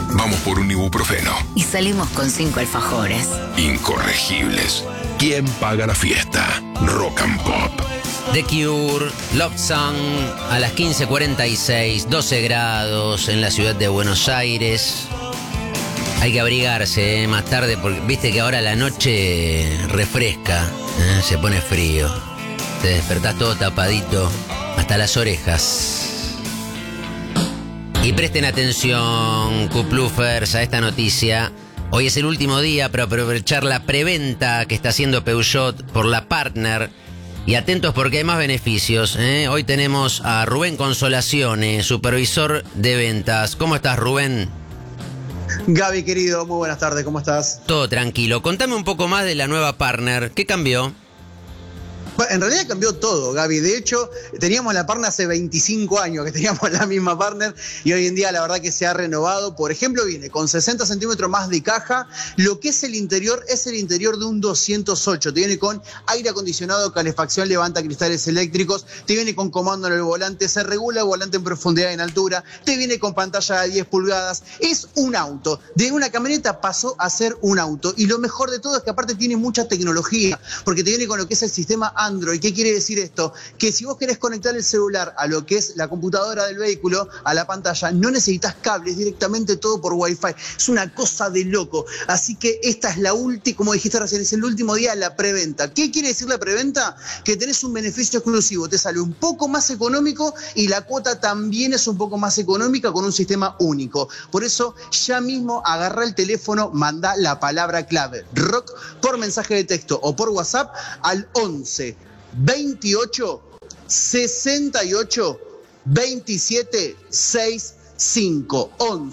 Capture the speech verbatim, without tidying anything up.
Vamos por un ibuprofeno. Y salimos con cinco alfajores. Incorregibles. ¿Quién paga la fiesta? Rock and Pop. The Cure, Love Song, a las quince cuarenta y seis, doce grados en la ciudad de Buenos Aires. Hay que abrigarse ¿eh? más tarde porque viste que ahora la noche refresca, ¿eh? Se pone frío. Te despertás todo tapadito hasta las orejas. Y presten atención, Cuplufers, a esta noticia. Hoy es el último día para aprovechar la preventa que está haciendo Peugeot por la Partner. Y atentos porque hay más beneficios, ¿eh? Hoy tenemos a Rubén Consolazione, supervisor de ventas. ¿Cómo estás, Rubén? Gaby, querido, muy buenas tardes, ¿cómo estás? Todo tranquilo. Contame un poco más de la nueva Partner. ¿Qué cambió? En realidad cambió todo, Gaby. De hecho, teníamos la Partner hace veinticinco años que teníamos la misma Partner y hoy en día la verdad que se ha renovado. Por ejemplo, viene con sesenta centímetros más de caja. Lo que es el interior es el interior de un doscientos ocho. Te viene con aire acondicionado, calefacción, levanta cristales eléctricos. Te viene con comando en el volante. Se regula el volante en profundidad y en altura. Te viene con pantalla de diez pulgadas. Es un auto. De una camioneta pasó a ser un auto. Y lo mejor de todo es que aparte tiene mucha tecnología, porque te viene con lo que es el sistema Android. ¿Qué quiere decir esto? Que si vos querés conectar el celular a lo que es la computadora del vehículo, a la pantalla, no necesitas cables, directamente todo por Wi-Fi. Es una cosa de loco. Así que esta es la última, como dijiste recién, es el último día de la preventa. ¿Qué quiere decir la preventa? Que tenés un beneficio exclusivo. Te sale un poco más económico y la cuota también es un poco más económica con un sistema único. Por eso, ya mismo agarra el teléfono, manda la palabra clave rock por mensaje de texto o por WhatsApp al once veintiocho sesenta y ocho veintisiete sesenta y cinco. once